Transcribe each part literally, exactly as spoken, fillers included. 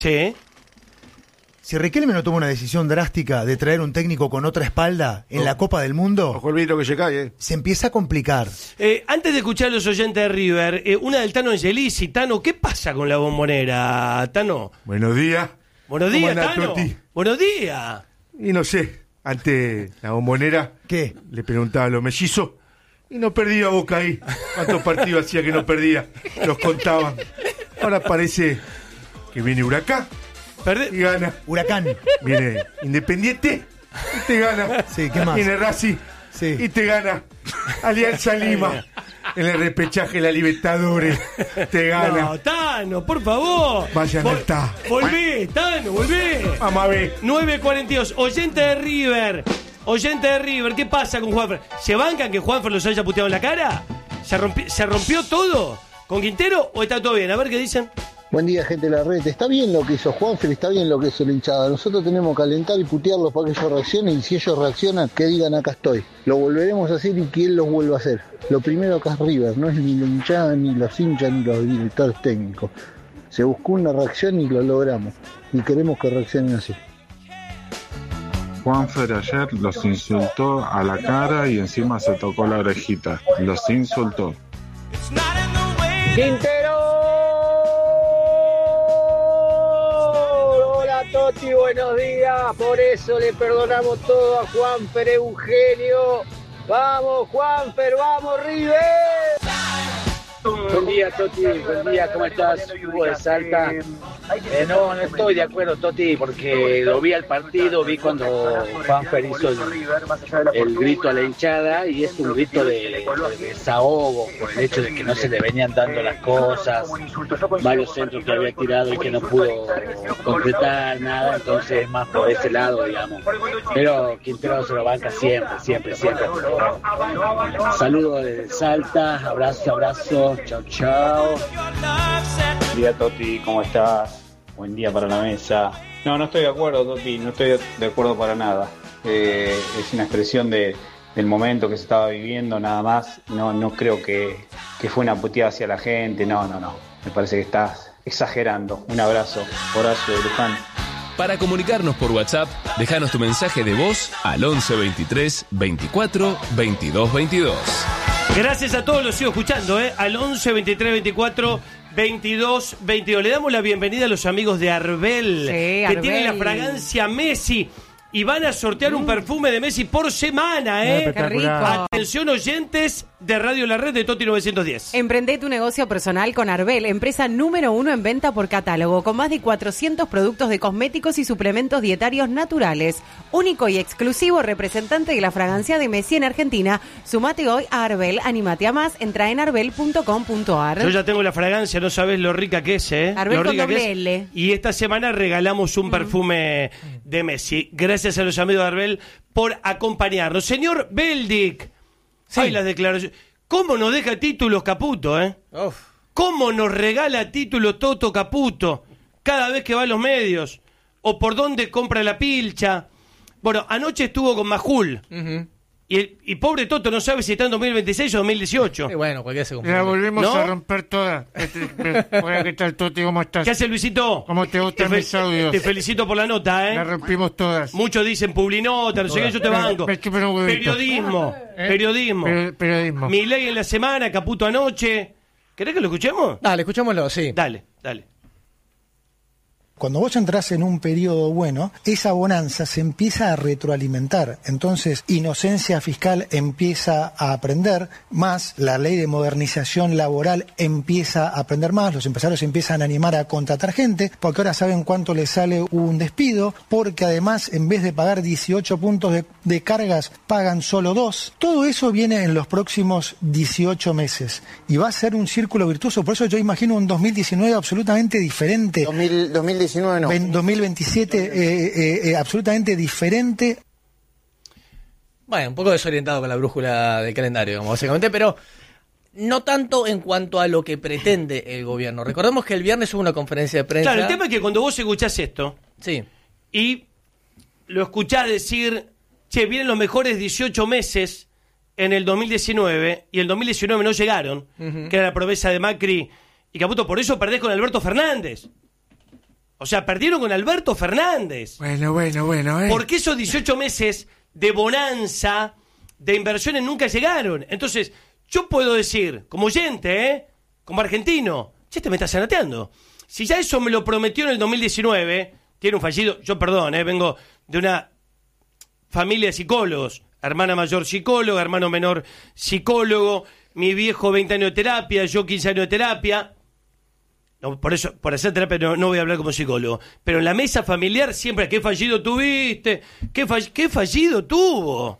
Sí. Si Riquelme no toma una decisión drástica de traer un técnico con otra espalda en oh. la Copa del Mundo, Ojo el vidrio que se cae, eh. se empieza a complicar. Eh, antes de escuchar a los oyentes de River, eh, una del Tano Angelici. Tano, ¿qué pasa con la Bombonera, Tano? Buenos días. Buenos días, Tano. Toti? Buenos días. Y no sé, ante la Bombonera, ¿qué? Le preguntaba a los mellizos y no perdía Boca ahí. ¿Cuántos partidos hacía que no perdía? Los contaban. Ahora parece que viene Huracán. Perde... Y gana. Huracán. Viene Independiente y te gana. Sí, ¿qué más? Viene Racing sí. y te gana. Alianza Lima. En el repechaje de la Libertadores te gana. No, Tano, por favor. Vayan Vol- al ta. Volvé, Tano, volvé. Vamos a ver. nueve cuarenta y dos, oyente de River. Oyente de River, ¿qué pasa con Juanfer? ¿Se bancan que Juanfer los haya puteado en la cara? ¿Se rompió, ¿Se rompió todo con Quintero o está todo bien? A ver qué dicen. Buen día, gente de la red. Está bien lo que hizo Juanfer, está bien lo que hizo la hinchada. Nosotros tenemos que alentar y putearlos para que ellos reaccionen, y si ellos reaccionan, que digan acá estoy. Lo volveremos a hacer y que él los vuelva a hacer. Lo primero acá es River, no es ni la hinchada, ni los hinchas, ni los directores técnicos. Se buscó una reacción y lo logramos. Y queremos que reaccionen así. Juanfer ayer los insultó a la cara y encima se tocó la orejita. Los insultó. ¡Quintero! Toti, buenos días, por eso le perdonamos todo a Juanfer Eugenio. Vamos Juanfer, vamos River. Buen día Toti, buen día, ¿cómo estás? Hugo de Salta. Eh, no, no estoy de acuerdo Toti, porque lo vi al partido, vi cuando Juanfer hizo el, el grito a la hinchada y es un grito de, de desahogo por el hecho de que no se le venían dando las cosas, varios centros que había tirado y que no pudo concretar nada, entonces más por ese lado, digamos. Pero Quintero se lo banca siempre, siempre, siempre. Saludos desde Salta, abrazo, abrazo, chao, chao. Buen día Toti, ¿cómo estás? Buen día para la mesa. No, no estoy de acuerdo, Toti, no estoy de acuerdo para nada. Eh, es una expresión de, del momento que se estaba viviendo, nada más. No, no creo que, que fue una puteada hacia la gente, no, no, no. Me parece que estás exagerando. Un abrazo, Horacio de Luján. Para comunicarnos por WhatsApp, déjanos tu mensaje de voz al once veintitrés veinticuatro veintidós veintidós. Gracias a todos, los sigo escuchando, ¿eh? Al once veintitrés veinticuatro veintidós veintidós. Le damos la bienvenida a los amigos de Arbel, sí, que Arbel. tienen la fragancia Messi. Y van a sortear mm. un perfume de Messi por semana, ¿eh? ¡Qué rico! Atención, oyentes de Radio La Red de Toti novecientos diez. Emprende tu negocio personal con Arbel, empresa número uno en venta por catálogo, con más de cuatrocientos productos de cosméticos y suplementos dietarios naturales. Único y exclusivo representante de la fragancia de Messi en Argentina. Sumate hoy a Arbel, animate a más, entra en arbel punto com punto ar. Yo ya tengo la fragancia, no sabes lo rica que es, ¿eh? Arbel lo con rica doble que es. L. Y esta semana regalamos un mm. perfume de Messi. Gracias Gracias a los amigos de Arbel por acompañarnos. Señor Beldic, sí. Ay, las declaraciones. ¿Cómo nos deja títulos Caputo, eh? Uf. ¿Cómo nos regala títulos Toto Caputo cada vez que va a los medios? ¿O por dónde compra la pilcha? Bueno, anoche estuvo con Majul. Uh-huh. Y, el, y pobre Toto no sabe si está en dos mil veintiséis o dos mil dieciocho. Y bueno, cualquiera se confunde. La volvemos ¿No? a romper toda. Hola, ¿qué tal, Toti? ¿Cómo estás? ¿Qué hace, Luisito? ¿Cómo te gustan te mis audios? Te felicito por la nota, ¿eh? La rompimos todas. Muchos dicen Publinota, no sé qué, yo te banco. Periodismo, ¿Eh? periodismo. Per- periodismo. Milei en la semana, Caputo anoche. ¿Querés que lo escuchemos? Dale, escuchémoslo, sí. Dale, dale. Cuando vos entrás en un periodo bueno, esa bonanza se empieza a retroalimentar. Entonces, inocencia fiscal empieza a aprender más, la ley de modernización laboral empieza a aprender más, los empresarios empiezan a animar a contratar gente, porque ahora saben cuánto les sale un despido, porque además, en vez de pagar dieciocho puntos de, de cargas, pagan solo dos. Todo eso viene en los próximos dieciocho meses y va a ser un círculo virtuoso. Por eso yo imagino un dos mil diecinueve absolutamente diferente. dos mil diecinueve No. dos mil veintisiete eh, eh, eh, absolutamente diferente. Bueno, un poco desorientado con la brújula del calendario, como básicamente, pero no tanto en cuanto a lo que pretende el gobierno. Recordemos que el viernes hubo una conferencia de prensa. Claro, el tema es que cuando vos escuchás esto, sí, y lo escuchás decir, che, vienen los mejores dieciocho meses en el dos mil diecinueve, y el dos mil diecinueve no llegaron, uh-huh. que era la promesa de Macri y Caputo, por eso perdés con Alberto Fernández. O sea, perdieron con Alberto Fernández. Bueno, bueno, bueno. Eh. Porque esos dieciocho meses de bonanza, de inversiones, nunca llegaron. Entonces, yo puedo decir, como oyente, ¿eh? Como argentino, che, te me estás zanateando. Si ya eso me lo prometió en el dos mil diecinueve, tiene un fallido, yo perdón, ¿eh? Vengo de una familia de psicólogos, hermana mayor psicóloga, hermano menor psicólogo, mi viejo veinte años de terapia, yo quince años de terapia. No, por eso, por hacer terapia no, no voy a hablar como psicólogo. Pero en la mesa familiar siempre, ¿qué fallido tuviste? ¿Qué, fall, qué fallido tuvo?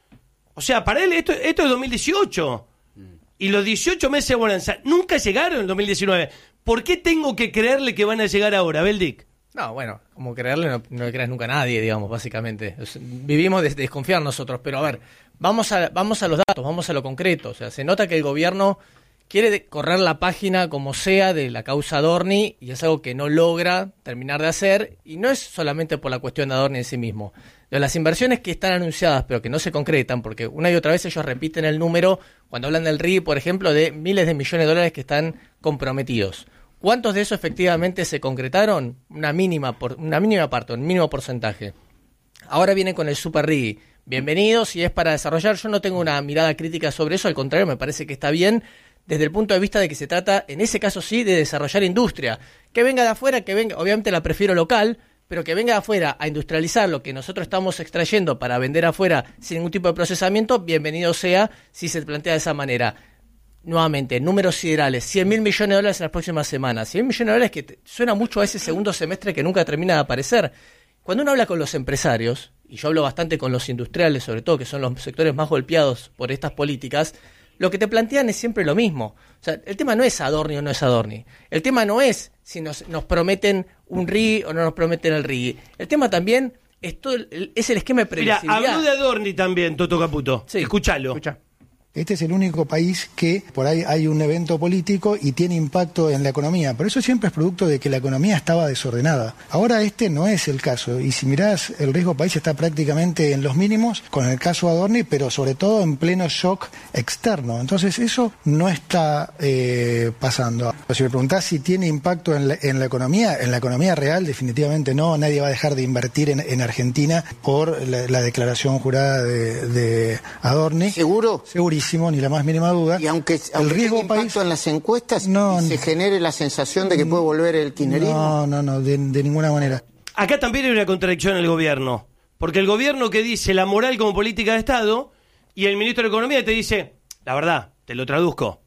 O sea, para él esto, esto es dos mil dieciocho. Y los dieciocho meses de bonanza nunca llegaron en el dos mil diecinueve. ¿Por qué tengo que creerle que van a llegar ahora, Beldic? No, bueno, como creerle no, no le creas nunca a nadie, digamos, básicamente. O sea, vivimos de, de desconfiar nosotros, pero a ver, vamos a, vamos a los datos, vamos a lo concreto. O sea, se nota que el gobierno quiere de, correr la página como sea de la causa Adorni y es algo que no logra terminar de hacer, y no es solamente por la cuestión de Adorni en sí mismo. De las inversiones que están anunciadas pero que no se concretan, porque una y otra vez ellos repiten el número, cuando hablan del R I, por ejemplo, de miles de millones de dólares que están comprometidos. ¿Cuántos de esos efectivamente se concretaron? Una mínima, por, una mínima parte, un mínimo porcentaje. Ahora vienen con el Super R I. Bienvenidos, y es para desarrollar. Yo no tengo una mirada crítica sobre eso, al contrario, me parece que está bien desde el punto de vista de que se trata, en ese caso sí, de desarrollar industria. Que venga de afuera, que venga, obviamente la prefiero local, pero que venga de afuera a industrializar lo que nosotros estamos extrayendo para vender afuera sin ningún tipo de procesamiento, bienvenido sea si se plantea de esa manera. Nuevamente, números siderales, cien mil millones de dólares en las próximas semanas. cien millones de dólares que te, suena mucho a ese segundo semestre que nunca termina de aparecer. Cuando uno habla con los empresarios, y yo hablo bastante con los industriales sobre todo, que son los sectores más golpeados por estas políticas, lo que te plantean es siempre lo mismo. O sea, el tema no es Adorni o no es Adorni. El tema no es si nos, nos prometen un R I o no nos prometen el R I. El tema también es, todo el, es el esquema de previsibilidad. Mira, habló de Adorni también, Toto Caputo. Sí. Escuchalo. Escucha. Este es el único país que por ahí hay un evento político y tiene impacto en la economía. Pero eso siempre es producto de que la economía estaba desordenada. Ahora este no es el caso. Y si mirás, el riesgo país está prácticamente en los mínimos con el caso Adorni, pero sobre todo en pleno shock externo. Entonces eso no está eh, pasando. Si me preguntás si tiene impacto en la, en la economía, en la economía real definitivamente no. Nadie va a dejar de invertir en, en Argentina por la, la declaración jurada de, de Adorni. ¿Seguro? Segurísimo. Ni la más mínima duda. Y aunque, aunque el riesgo tenga impacto país, en las encuestas, no, se genere la sensación de que puede volver el kirchnerismo. No, no, no, de, de ninguna manera. Acá también hay una contradicción en el gobierno. Porque el gobierno que dice la moral como política de Estado, y el ministro de Economía te dice, la verdad, te lo traduzco,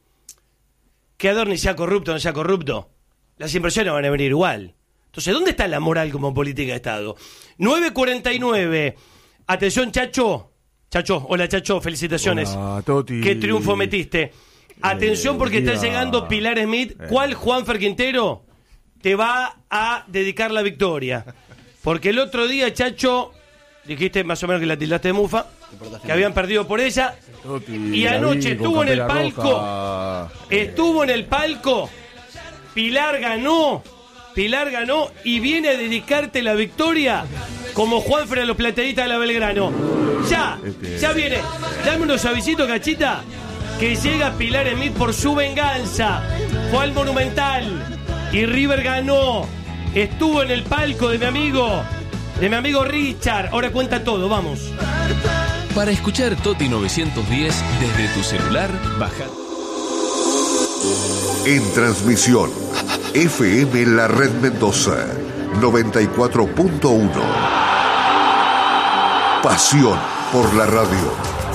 que Adorni sea corrupto o no sea corrupto, las inversiones van a venir igual. Entonces, ¿dónde está la moral como política de Estado? nueve cuarenta y nueve. Atención, Chacho. Chacho, hola Chacho, felicitaciones. Hola, Toti. Qué triunfo metiste. Atención porque eh, está llegando Pilar Smith. ¿Cuál Juanfer Quintero te va a dedicar la victoria? Porque el otro día, Chacho, dijiste más o menos que la tildaste de mufa, que habían perdido por ella. Toti, y anoche estuvo en el palco. Roja. Estuvo en el palco. Pilar ganó. Pilar ganó y viene a dedicarte la victoria como Juanfer a los plateaditas de la Belgrano. Ya, ya viene. Dame unos avisitos, Cachita, que llega Pilar Smith por su venganza. Fue al Monumental y River ganó. Estuvo en el palco de mi amigo, de mi amigo Richard. Ahora cuenta todo, vamos. Para escuchar Toti novecientos diez desde tu celular, baja. En transmisión, F M La Red Mendoza, noventa y cuatro punto uno. Pasión por la radio.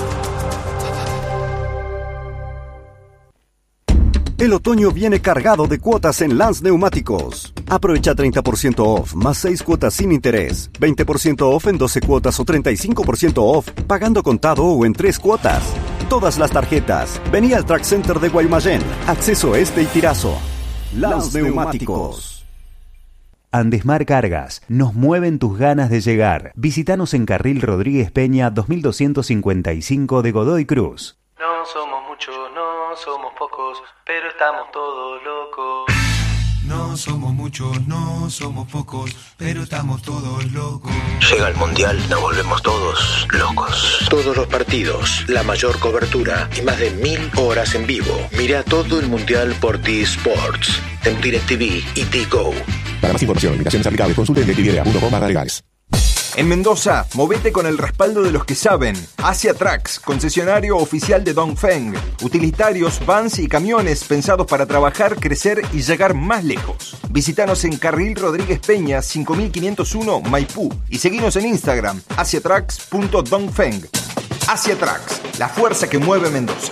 El otoño viene cargado de cuotas en Lance Neumáticos. Aprovecha treinta por ciento off, más seis cuotas sin interés, veinte por ciento off en doce cuotas o treinta y cinco por ciento off, pagando contado o en tres cuotas. Todas las tarjetas. Vení al Track Center de Guaymallén. Acceso este y Tirazo. Lance Neumáticos. Andesmar Cargas, nos mueven tus ganas de llegar. Visítanos en Carril Rodríguez Peña dos mil doscientos cincuenta y cinco de Godoy Cruz. No somos muchos, no somos pocos, pero estamos todos locos. No somos muchos, no somos pocos, pero estamos todos locos. Llega el Mundial, nos volvemos todos locos. Todos los partidos, la mayor cobertura y más de mil horas en vivo. Mira todo el Mundial por T-Sports, en DirecTV y T-Go. Para más información, limitaciones aplicables, consulte en letividea punto com barra legales. En Mendoza, movete con el respaldo de los que saben. Asia Trucks, concesionario oficial de Dongfeng. Utilitarios, vans y camiones pensados para trabajar, crecer y llegar más lejos. Visítanos en Carril Rodríguez Peña, cinco mil quinientos uno, Maipú. Y seguinos en Instagram, asia trucks punto dongfeng. Asia Trucks, la fuerza que mueve Mendoza.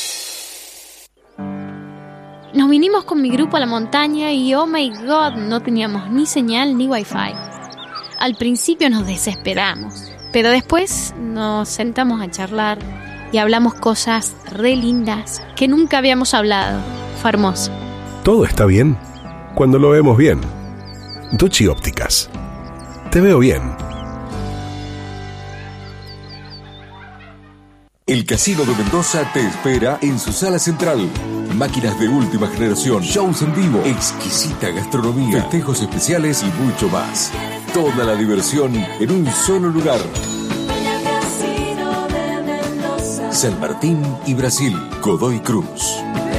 Nos vinimos con mi grupo a la montaña y, oh my god, no teníamos ni señal ni wifi. Al principio nos desesperamos, pero después nos sentamos a charlar y hablamos cosas re lindas que nunca habíamos hablado. Fue hermoso. Todo está bien cuando lo vemos bien. Duchi Ópticas. Te veo bien. El Casino de Mendoza te espera en su sala central. Máquinas de última generación, shows en vivo, exquisita gastronomía, festejos especiales y mucho más. Toda la diversión en un solo lugar. San Martín y Brasil, Godoy Cruz.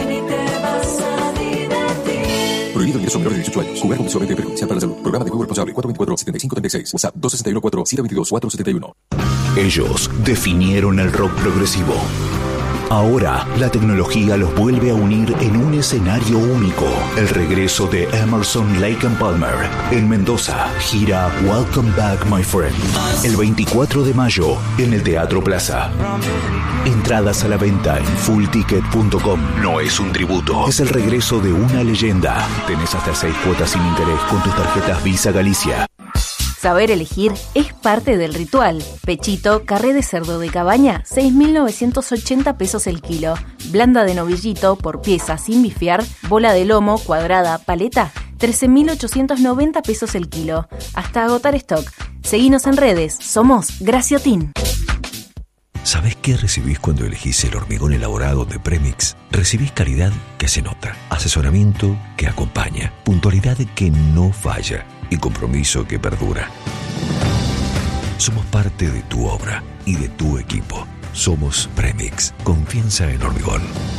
Prohibido ingreso menor de dieciocho años. Jugar compulsivamente perjudicial para la salud. Programa de juego responsable cuatro veinticuatro, setenta y cinco treinta y seis. WhatsApp dos seis uno cuatro, siete dos dos, cuatro siete uno. Ellos definieron el rock progresivo. Ahora, la tecnología los vuelve a unir en un escenario único. El regreso de Emerson, Lake and Palmer en Mendoza. Gira Welcome Back, My Friend. El veinticuatro de mayo en el Teatro Plaza. Entradas a la venta en full ticket punto com. No es un tributo, es el regreso de una leyenda. Tenés hasta seis cuotas sin interés con tus tarjetas Visa Galicia. Saber elegir es parte del ritual. Pechito, carré de cerdo de cabaña, seis mil novecientos ochenta pesos el kilo. Blanda de novillito, por pieza sin bifear, bola de lomo, cuadrada, paleta, trece mil ochocientos noventa pesos el kilo. Hasta agotar stock. Seguinos en redes, somos Graciotin. ¿Sabés qué recibís cuando elegís el hormigón elaborado de Premix? Recibís calidad que se nota, asesoramiento que acompaña, puntualidad que no falla y compromiso que perdura. Somos parte de tu obra y de tu equipo. Somos Premix, confianza en hormigón.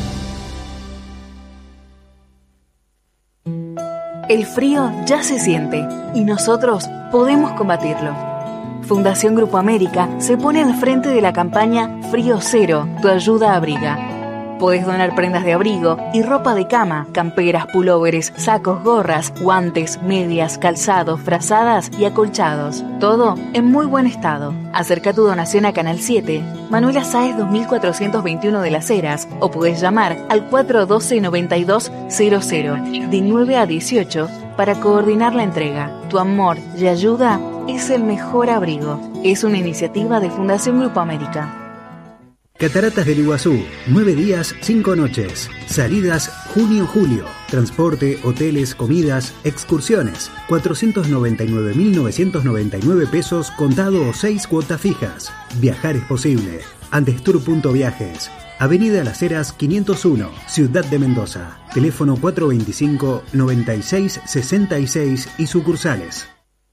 El frío ya se siente y nosotros podemos combatirlo. Fundación Grupo América se pone al frente de la campaña Frío Cero, tu ayuda abriga. Podés donar prendas de abrigo y ropa de cama, camperas, pulóveres, sacos, gorras, guantes, medias, calzados, frazadas y acolchados. Todo en muy buen estado. Acerca tu donación a Canal siete, Manuela Sáez dos mil cuatrocientos veintiuno de Las Heras, o podés llamar al cuatro uno dos, noventa y dos cero cero de nueve a dieciocho para coordinar la entrega. Tu amor y ayuda es el mejor abrigo. Es una iniciativa de Fundación Grupo América. Cataratas del Iguazú, nueve días, cinco noches. Salidas junio-julio. Transporte, hoteles, comidas, excursiones. cuatrocientos noventa y nueve mil novecientos noventa y nueve pesos contado o seis cuotas fijas. Viajar es posible. Andestour punto viajes. Avenida Las Heras quinientos uno, Ciudad de Mendoza. Teléfono cuatro veinticinco, noventa y seis, sesenta y seis y sucursales.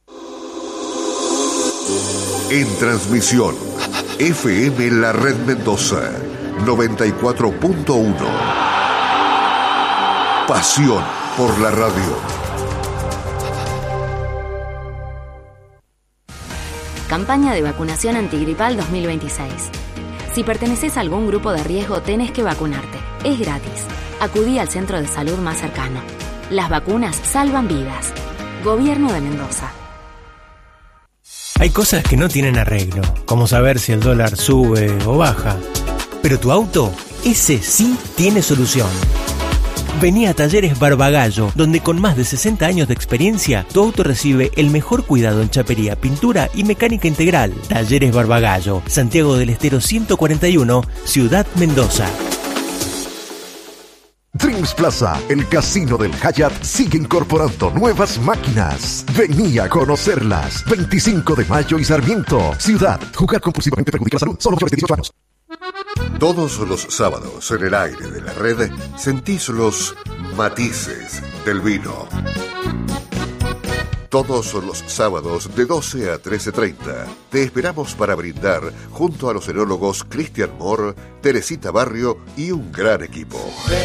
En transmisión, F M La Red Mendoza, noventa y cuatro punto uno. Pasión por la radio. Campaña de vacunación antigripal dos mil veintiséis. Si perteneces a algún grupo de riesgo, tenés que vacunarte. Es gratis. Acudí al centro de salud más cercano. Las vacunas salvan vidas. Gobierno de Mendoza. Hay cosas que no tienen arreglo, como saber si el dólar sube o baja. Pero tu auto, ese sí tiene solución. Vení a Talleres Barbagallo, donde con más de sesenta años de experiencia, tu auto recibe el mejor cuidado en chapería, pintura y mecánica integral. Talleres Barbagallo, Santiago del Estero ciento cuarenta y uno, Ciudad Mendoza. Dreams Plaza, el casino del Hyatt, sigue incorporando nuevas máquinas. Vení a conocerlas. veinticinco de mayo y Sarmiento. Ciudad. Jugar compulsivamente perjudica la salud. Solo mayores de dieciocho años. Todos los sábados en el aire de la red sentís los matices del vino. Todos los sábados de doce a trece treinta te esperamos para brindar junto a los enólogos Cristian Moore, Teresita Barrio y un gran equipo.